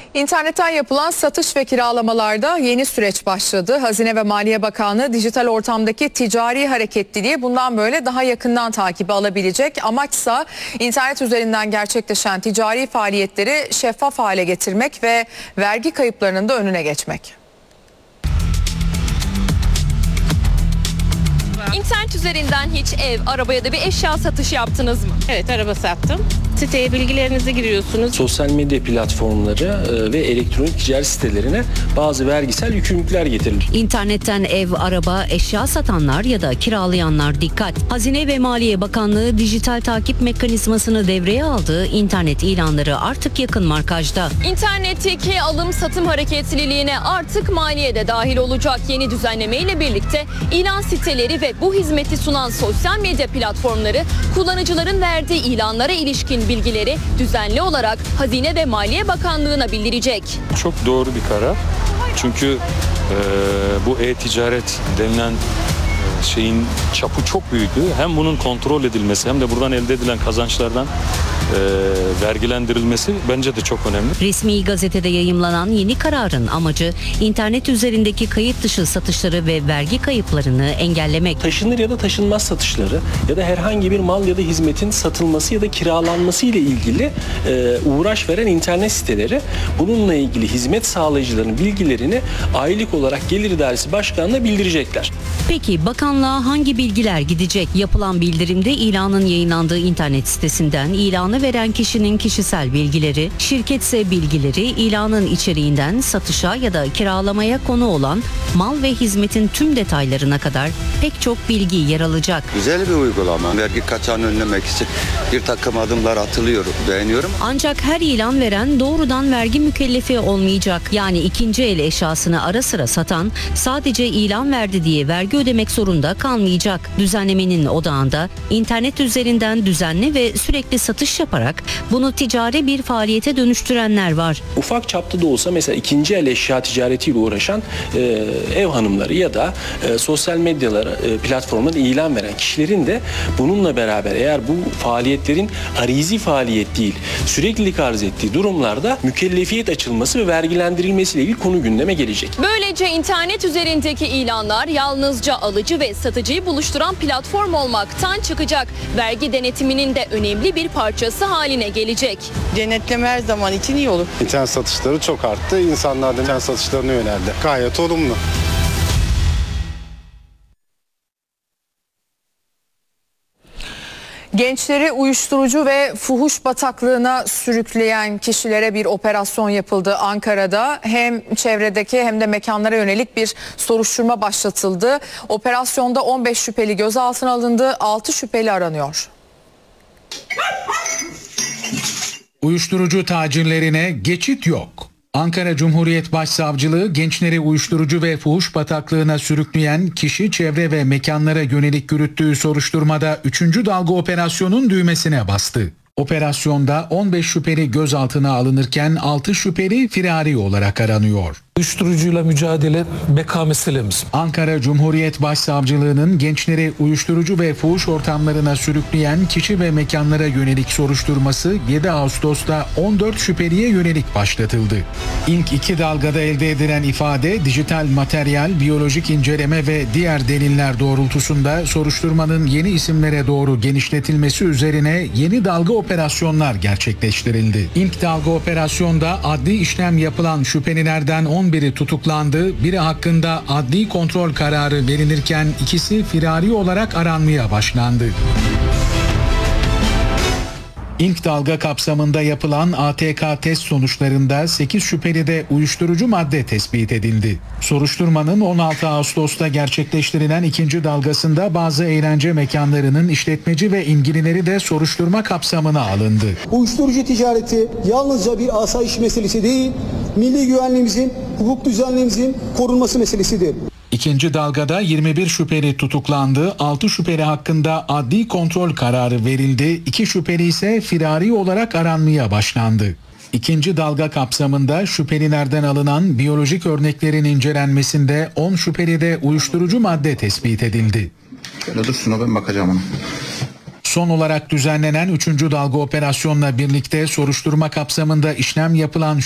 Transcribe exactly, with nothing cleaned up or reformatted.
İnternetten yapılan satış ve kiralamalarda yeni süreç başladı. Hazine ve Maliye Bakanlığı dijital ortamdaki ticari hareketliliği bundan böyle daha yakından takibi alabilecek. Amaçsa internet üzerinden gerçekleşen ticari faaliyetleri şeffaf hale getirmek ve vergi kayıplarının da önüne geçmek. İnternet üzerinden hiç ev, araba ya da bir eşya satışı yaptınız mı? Evet, araba sattım. Siteye bilgilerinizi giriyorsunuz. Sosyal medya platformları ve elektronik ticaret sitelerine bazı vergisel yükümlülükler getirilir. İnternetten ev, araba, eşya satanlar ya da kiralayanlar dikkat. Hazine ve Maliye Bakanlığı dijital takip mekanizmasını devreye aldığı internet ilanları artık yakın markajda. İnternetteki alım satım hareketliliğine artık maliye de dahil olacak. Yeni düzenleme ile birlikte ilan siteleri ve bu hizmeti sunan sosyal medya platformları kullanıcıların verdiği ilanlara ilişkin bilgileri düzenli olarak Hazine ve Maliye Bakanlığı'na bildirecek. Çok doğru bir karar. Çünkü e, bu e-ticaret denilen e, şeyin çapı çok büyüdü. Hem bunun kontrol edilmesi hem de buradan elde edilen kazançlardan e, vergilendirilmesi bence de çok önemli. Resmi gazetede yayımlanan yeni kararın amacı internet üzerindeki kayıt dışı satışları ve vergi kayıplarını engellemek. Taşınır ya da taşınmaz satışları ya da herhangi bir mal ya da hizmetin satılması ya da kiralanması ile ilgili e, uğraş veren internet siteleri bununla ilgili hizmet sağlayıcıların bilgilerini aylık olarak Gelir İdaresi Başkanlığı'na bildirecekler. Peki bakanlığa hangi bilgiler gidecek? Yapılan bildirimde ilanın yayınlandığı internet sitesinden ilanı veren kişinin kişisel bilgileri, şirketse bilgileri, ilanın içeriğinden satışa ya da kiralamaya konu olan mal ve hizmetin tüm detaylarına kadar pek çok bilgi yer alacak. Güzel bir uygulama. Vergi kaçağını önlemek için bir takım adımlar atılıyorum, beğeniyorum. Ancak her ilan veren doğrudan vergi mükellefi olmayacak. Yani ikinci el eşyasını ara sıra satan sadece ilan verdi diye vergi ödemek zorunda kalmayacak. Düzenlemenin odağında internet üzerinden düzenli ve sürekli satış yaparak bunu ticari bir faaliyete dönüştürenler var. Ufak çapta da olsa mesela ikinci el eşya ticaretiyle uğraşan e, ev hanımları ya da e, sosyal medyalara, e, platformlara ilan veren kişilerin de bununla beraber eğer bu faaliyetlerin arizi faaliyet değil, süreklilik arz ettiği durumlarda mükellefiyet açılması ve vergilendirilmesiyle ilgili konu gündeme gelecek. Böylece internet üzerindeki ilanlar yalnızca alıcı ve satıcıyı buluşturan platform olmaktan çıkacak. Vergi denetiminin de önemli bir parçası haline gelecek. Denetleme her zaman için iyi olur. İnternet satışları çok arttı. İnsanlar da internet satışlarına yöneldi. Gayet olumlu. Gençleri uyuşturucu ve fuhuş bataklığına sürükleyen kişilere bir operasyon yapıldı Ankara'da. Hem çevredeki hem de mekanlara yönelik bir soruşturma başlatıldı. Operasyonda on beş şüpheli gözaltına alındı, altı şüpheli aranıyor. Uyuşturucu tacirlerine geçit yok. Ankara Cumhuriyet Başsavcılığı gençleri uyuşturucu ve fuhuş bataklığına sürükleyen kişi, çevre ve mekanlara yönelik yürüttüğü soruşturmada üçüncü dalga operasyonun düğmesine bastı. Operasyonda on beş şüpheli gözaltına alınırken altı şüpheli firari olarak aranıyor. Uyuşturucuyla mücadele beka meselemiz. Ankara Cumhuriyet Başsavcılığı'nın gençleri uyuşturucu ve fuhuş ortamlarına sürükleyen kişi ve mekanlara yönelik soruşturması yedi Ağustos'ta on dört şüpheliye yönelik başlatıldı. İlk iki dalgada elde edilen ifade, dijital materyal, biyolojik inceleme ve diğer deliller doğrultusunda soruşturmanın yeni isimlere doğru genişletilmesi üzerine yeni dalga operasyonlar gerçekleştirildi. İlk dalga operasyonda adli işlem yapılan şüphelilerden on biri tutuklandı, biri hakkında adli kontrol kararı verilirken ikisi firari olarak aranmaya başlandı. İlk dalga kapsamında yapılan A T K test sonuçlarında sekiz şüphelide uyuşturucu madde tespit edildi. Soruşturmanın on altı Ağustos'ta gerçekleştirilen ikinci dalgasında bazı eğlence mekanlarının işletmeci ve ilgilileri de soruşturma kapsamına alındı. Uyuşturucu ticareti yalnızca bir asayiş meselesi değil, milli güvenliğimizin, hukuk düzenliğimizin korunması meselesidir. İkinci dalgada yirmi bir şüpheli tutuklandı, altı şüpheli hakkında adli kontrol kararı verildi, iki şüpheli ise firari olarak aranmaya başlandı. İkinci dalga kapsamında şüphelilerden alınan biyolojik örneklerin incelenmesinde on şüphelide uyuşturucu madde tespit edildi. Şöyle dur, şuna ben bakacağım ona. Son olarak düzenlenen üçüncü dalga operasyonla birlikte soruşturma kapsamında işlem yapılan